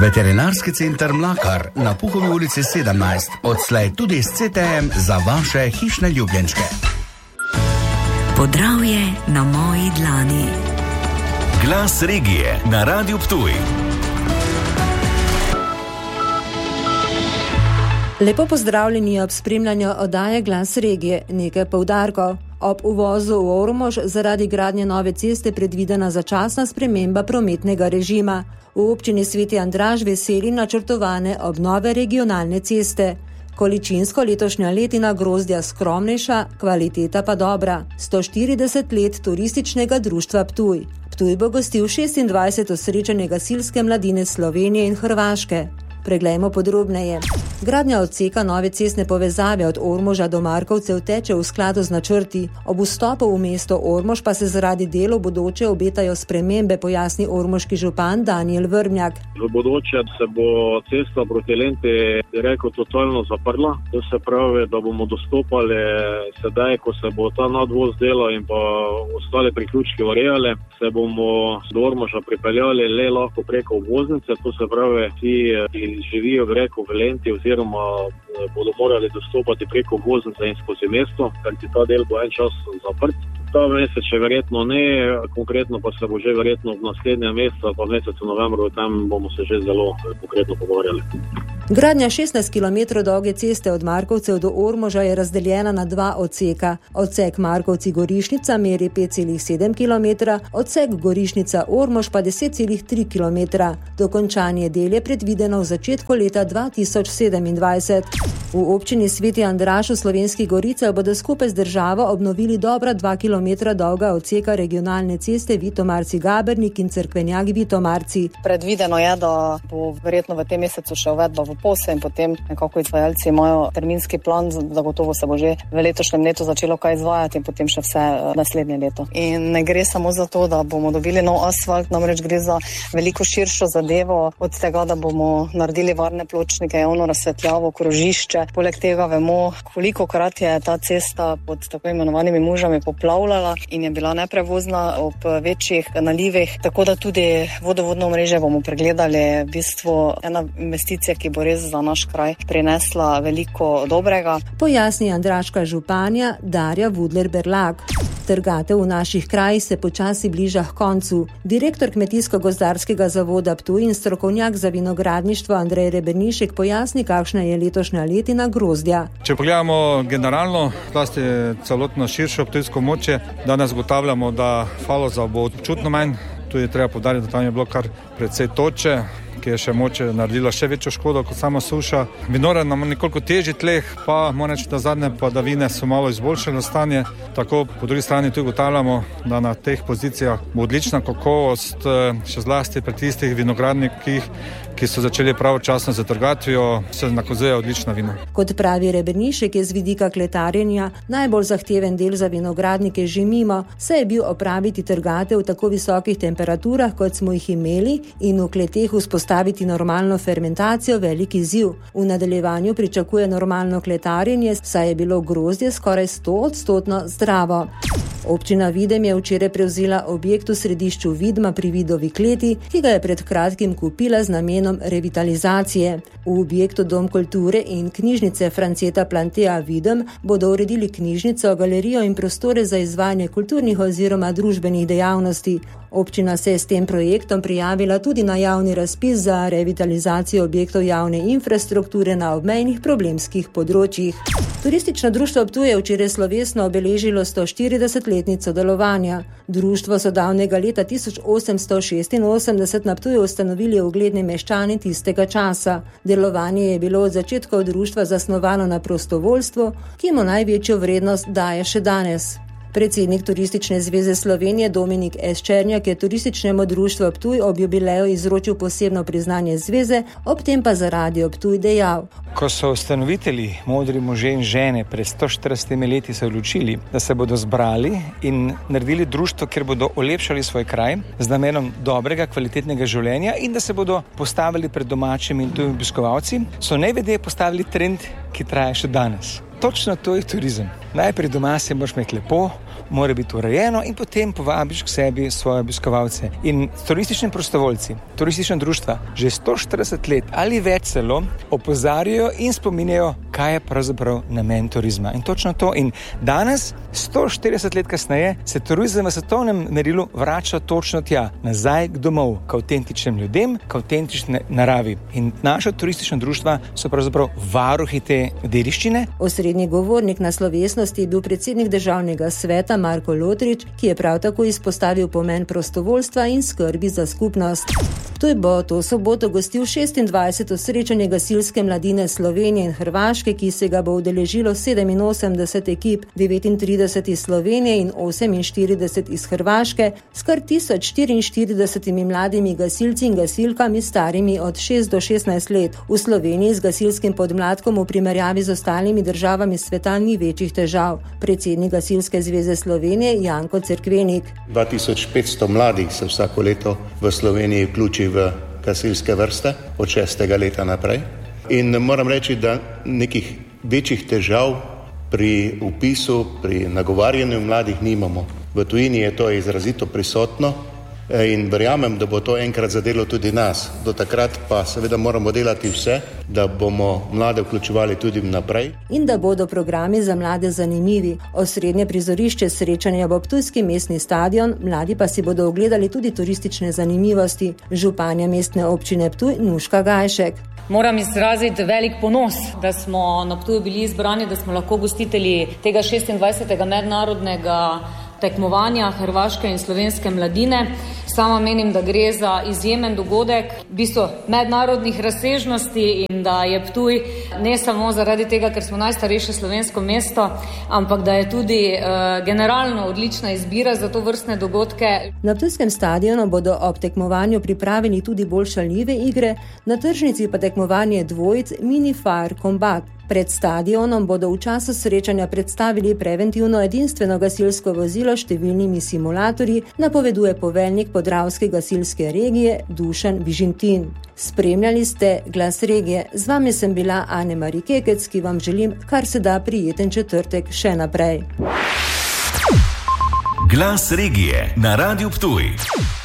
Veterinarski center Mlakar na Puhovi ulici 17. Odslej tudi s CTM za vaše hišne ljubljenčke. Podravje na moji dlani. Glas regije na Radiu Ptuj. Lepo pozdravljeni ob spremljanju oddaje Glas regije. Nekaj poudarkov. Ob uvozu v Ormož zaradi gradnje nove ceste predvidena začasna sprememba prometnega režima. V občini Sveti Andraž veseli načrtovane obnove regionalne ceste. Količinsko letošnja letina grozdja skromnejša, kvaliteta pa dobra. 140 let turističnega društva Ptuj. Ptuj bo gostil 26. srečanje gasilske mladine Slovenije in Hrvaške. Preglejmo podrobneje. Gradnja odseka nove cestne povezave od Ormoža do Markovcev teče v skladu z načrti. Ob vstopu v mesto Ormož pa se zaradi delov bodoče obetajo spremembe, pojasni ormoški župan Danijel Vrbnjak. V bodoče se bo cesta proti Lenti totalno zaprla. To se pravi, da bomo dostopali sedaj, ko se bo ta nadvoz delal in pa ostale priključki urejali, se bomo do Ormoža pripeljali le lahko preko obvoznice. To se pravi, ki živijo v Lenti oziroma bodo morali dostopati preko obvoznice in skozi mesto, ker ta del bo en čas zaprt. Ta mesec še verjetno ne, konkretno pa se bo že verjetno v naslednjem mesecu, pa mesecu novembru, tam bomo se že zelo konkretno pogovarjali. Gradnja 16 km dolge ceste od Markovcev do Ormoža je razdeljena na dva odseka. Odsek Markovci-Gorišnica meri 5,7 km, odsek Gorišnica-Ormož pa 10,3 km. Dokončanje del je predvideno v začetku leta 2027. V občini Sveti Andraž v Slovenskih Goricah bodo skupaj z državo obnovili dobra 2 km dolga odseka regionalne ceste Vitomarci-Gabernik in Cerkvenjak-Vitomarci. Predvideno je, da bo verjetno v tem mesecu še uvedba v posel in potem nekako izvajalci imajo terminski plan, zagotovo se bo že v letošnjem letu začelo kaj izvajati in potem še vse naslednje leto. In ne gre samo za to, da bomo dobili nov asfalt, namreč gre za veliko širšo zadevo, od tega, da bomo naredili varne pločnike, javno razsvetljavo, krožišče. Poleg tega vemo, kolikokrat je ta cesta pod tako imenovanimi mužami poplavljala in je bila neprevozna ob večjih nalivih, tako da tudi vodovodno mreže bomo pregledali. V bistvu ena investicija, ki bo res za naš kraj prinesla veliko dobrega. Pojasni andraška županja Darja Vudler-Berlak. Trgatev v naših krajih se počasi bliža k koncu. Direktor Kmetijsko-gozdarskega zavoda Ptuj in strokovnjak za vinogradništvo Andrej Rebernišek pojasni, kakšna je letošnja letina grozdja. Če pogledamo generalno, zlasti celotno širšo ptujsko območje, danes ugotavljamo, da falozov bo občutno manj. Tu je treba poudariti, da tam je bilo kar precej toče, ki je še moče naredila še večjo škodo kot sama suša. Vinograd na nekoliko težjih tleh, pa moram reči, da zadnje padavine so malo izboljšale stanje. Tako po drugi strani tu ugotavljamo, da na teh pozicijah bo odlična kakovost, še zlasti pri tistih vinogradnikih, ki so začeli pravočasno z trgatvijo, se nakazuje odlična vina. Kot pravi Rebernišek, je z vidika kletarjenja najbolj zahteven del za vinogradnike že mimo, saj je bil opraviti trgatev v tako visokih temperaturah, kot smo jih imeli, in v kleteh vzpostaviti normalno fermentacijo velik izziv. V nadaljevanju pričakuje normalno kletarjenje, saj je bilo grozdje skoraj 100% zdravo. Občina Videm je včeraj prevzela objekt v središču Vidma pri Vidovi kleti, ki ga je pred kratkim kupila z namenom revitalizacije. V objektu Dom kulture in knjižnice Franceta Plantea Videm bodo uredili knjižnico, galerijo in prostore za izvajanje kulturnih oziroma družbenih dejavnosti. Občina se je s tem projektom prijavila tudi na javni razpis za revitalizacijo objektov javne infrastrukture na obmejnih problemskih področjih. Turistično društvo Ptuj je včeraj slovesno obeležilo 140-letnico delovanja. Društvo so davnega leta 1886 na Ptuju ustanovili ugledni meščani tistega časa. Delovanje je bilo od začetkov društva zasnovano na prostovoljstvu, ki mu največjo vrednost daje še danes. Predsednik Turistične zveze Slovenije Dominik S. Černjak je turističnemu društvu Ptuj ob jubileju izročil posebno priznanje zveze, ob tem pa za Radio Ptuj dejal: Ko so ustanovitelji, modri možje in žene, pred 140 leti se odločili, da se bodo zbrali in naredili društvo, kjer bodo olepšali svoj kraj z namenom dobrega, kvalitetnega življenja in da se bodo postavili pred domačimi in tujimi obiskovalci, so najvedeje postavili trend, ki traja še danes. Točno to je turizem. Najprej doma se moraš imeti lepo, mora biti urejeno in potem povabiš k sebi svoje obiskovalce. In turistični prostovoljci, turistična društva že 140 let ali več celo opozarjajo in spominjajo, kaj je pravzaprav namen turizma. In točno to. In danes, 140 let kasneje, se turizem v svetovnem merilu vrača točno tja, nazaj k domov, k avtentičnim ljudem, k avtentični naravi. In naša turistična društva so pravzaprav varuhi te dediščine. Osrednji govornik na slovesnosti je bil predsednik državnega sveta Marko Lotrič, ki je prav tako izpostavil pomen prostovoljstva in skrbi za skupnost. Ptuj bo to soboto gostil 26. srečanje gasilske mladine Slovenije in Hrvaške, ki se ga bo udeležilo 87 ekip, 39 iz Slovenije in 48 iz Hrvaške, s kar 1044 mladimi gasilci in gasilkami starimi od 6 do 16 let. V Sloveniji z gasilskim podmladkom v primerjavi z ostalimi državami sveta ni večjih težav. Predsednik Gasilske zveze Slovenije Janko Cerkvenik. 2500 mladih se vsako leto v Sloveniji vključi v gasilske vrste od 6. leta naprej. In moram reči, da nekih večjih težav pri vpisu, pri nagovarjanju mladih nimamo. V tujini je to izrazito prisotno in verjamem, da bo to enkrat zadelo tudi nas. Do takrat pa seveda moramo delati vse, da bomo mlade vključevali tudi naprej. In da bodo programi za mlade zanimivi. Osrednje prizorišče srečanja bo ptujski mestni stadion, mladi pa si bodo ogledali tudi turistične zanimivosti. Županja mestne občine Ptuj Nuška Gajšek. Moram izraziti velik ponos, da smo na Ptuju bili izbrani, da smo lahko gostitelji tega 26. mednarodnega tekmovanja hrvaške in slovenske mladine. Sama menim, da gre za izjemen dogodek, v bistvu mednarodnih razsežnosti in da je Ptuj ne samo zaradi tega, ker smo najstarejše slovensko mesto, ampak da je tudi generalno odlična izbira za to vrstne dogodke. Na ptujskem stadionu bodo ob tekmovanju pripravili tudi bolj šaljive igre, na tržnici pa tekmovanje dvojic Mini Fire Combat. Pred stadionom bodo v času srečanja predstavili preventivno edinstveno gasilsko vozilo s številnimi simulatorji, napoveduje poveljnik podravske gasilske regije Dušan Vižintin. Spremljali ste Glas regije. Z vami sem bila Ane-Mari Kekec, ki vam želim kar se da prijeten četrtek še naprej. Glas regije na Radiu Ptuj.